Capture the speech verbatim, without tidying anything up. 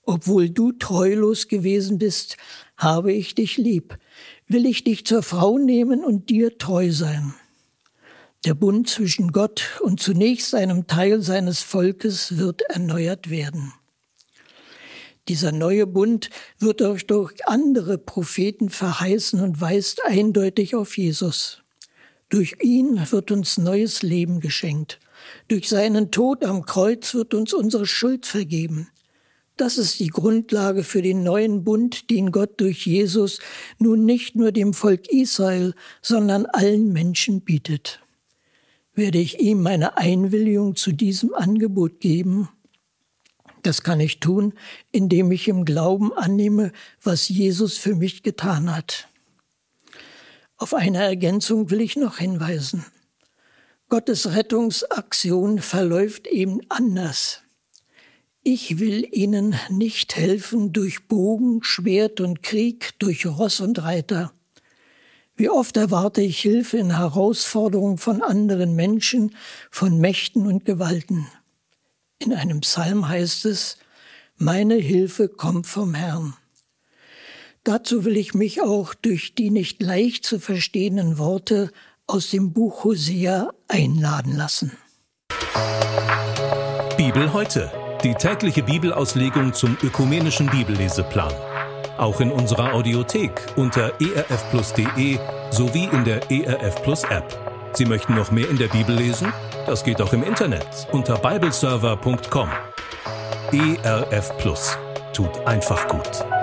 Obwohl du treulos gewesen bist, habe ich dich lieb. Will ich dich zur Frau nehmen und dir treu sein. Der Bund zwischen Gott und zunächst einem Teil seines Volkes wird erneuert werden. Dieser neue Bund wird auch durch andere Propheten verheißen und weist eindeutig auf Jesus. Durch ihn wird uns neues Leben geschenkt. Durch seinen Tod am Kreuz wird uns unsere Schuld vergeben. Das ist die Grundlage für den neuen Bund, den Gott durch Jesus nun nicht nur dem Volk Israel, sondern allen Menschen bietet. Werde ich ihm meine Einwilligung zu diesem Angebot geben? Das kann ich tun, indem ich im Glauben annehme, was Jesus für mich getan hat. Auf eine Ergänzung will ich noch hinweisen. Gottes Rettungsaktion verläuft eben anders. Ich will ihnen nicht helfen durch Bogen, Schwert und Krieg, durch Ross und Reiter. Wie oft erwarte ich Hilfe in Herausforderungen von anderen Menschen, von Mächten und Gewalten. In einem Psalm heißt es, meine Hilfe kommt vom Herrn. Dazu will ich mich auch durch die nicht leicht zu verstehenden Worte aus dem Buch Hosea einladen lassen. Bibel heute. Die tägliche Bibelauslegung zum ökumenischen Bibelleseplan. Auch in unserer Audiothek unter e r f plus punkt d e sowie in der E R F Plus App. Sie möchten noch mehr in der Bibel lesen? Das geht auch im Internet unter bibleserver punkt com. E R F Plus tut einfach gut.